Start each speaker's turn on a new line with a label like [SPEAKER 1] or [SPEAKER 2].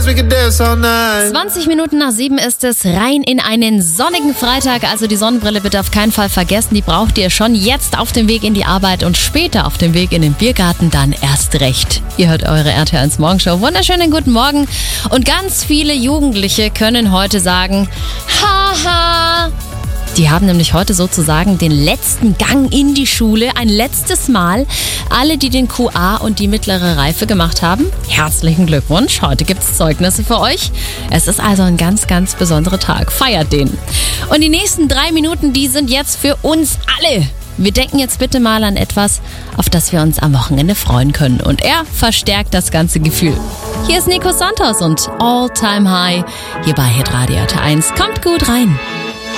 [SPEAKER 1] we could dance all night.
[SPEAKER 2] 20 Minuten nach 7 ist es, rein in einen sonnigen Freitag. Also die Sonnenbrille bitte auf keinen Fall vergessen. Die braucht ihr schon jetzt auf dem Weg in die Arbeit und später auf dem Weg in den Biergarten dann erst recht. Ihr hört eure RTL1 Morgenshow. Wunderschönen guten Morgen. Und ganz viele Jugendliche können heute sagen, haha. Die haben nämlich heute sozusagen den letzten Gang in die Schule, ein letztes Mal. Alle, die den QA und die mittlere Reife gemacht haben, herzlichen Glückwunsch. Heute gibt es Zeugnisse für euch. Es ist also ein ganz, ganz besonderer Tag. Feiert den. Und die nächsten 3 Minuten, die sind jetzt für uns alle. Wir denken jetzt bitte mal an etwas, auf das wir uns am Wochenende freuen können. Und er verstärkt das ganze Gefühl. Hier ist Nico Santos und All Time High hier bei Hitradio RTL1. Kommt gut rein.